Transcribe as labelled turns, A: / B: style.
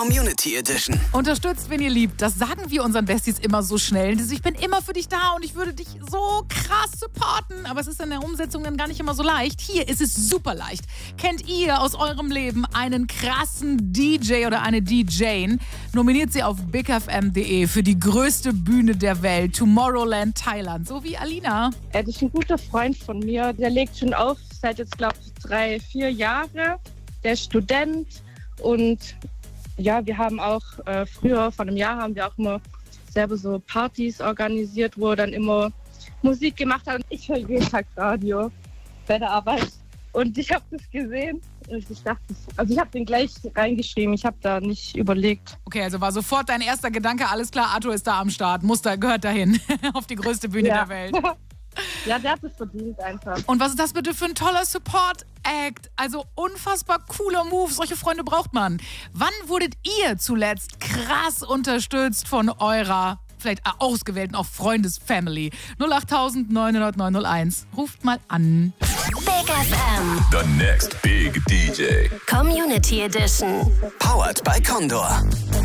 A: Community Edition.
B: Unterstützt, wenn ihr liebt. Das sagen wir unseren Besties immer so schnell. Ich bin immer für dich da und ich würde dich so krass supporten. Aber es ist in der Umsetzung dann gar nicht immer so leicht. Hier ist es super leicht. Kennt ihr aus eurem Leben einen krassen DJ oder eine DJin? Nominiert sie auf bigfm.de für die größte Bühne der Welt, Tomorrowland Thailand. So wie Alina.
C: Das ist ein guter Freund von mir. Der legt schon auf seit jetzt, glaube ich, 3-4 Jahre. Der ist Student und ja, wir haben auch früher, vor einem Jahr, haben wir auch immer selber so Partys organisiert, wo er dann immer Musik gemacht hat. Ich höre jeden Tag Radio bei der Arbeit und ich habe das gesehen und ich dachte, also ich habe den gleich reingeschrieben, ich habe da nicht überlegt.
B: Okay, also war sofort dein erster Gedanke, alles klar, Arthur ist da am Start, gehört dahin, auf die größte Bühne der Welt.
C: Ja, der hat es verdient einfach.
B: Und was ist das bitte für ein toller Support-Act? Also unfassbar cooler Move, solche Freunde braucht man. Wann wurdet ihr zuletzt krass unterstützt von eurer, vielleicht ausgewählten, auch Freundes-Family? 08000 900 901. Ruft mal an.
D: Big FM.
A: The next big DJ.
D: Community Edition.
A: Powered by Condor.